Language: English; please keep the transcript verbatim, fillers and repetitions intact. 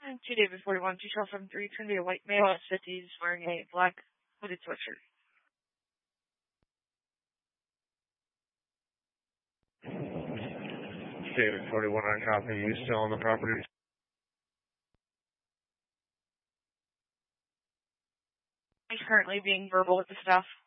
two David forty-one, two twelve seven three. It's going to be a white male at fifties wearing a black hooded sweatshirt. David forty-one on copy. You still on the property? He's currently being verbal with the staff.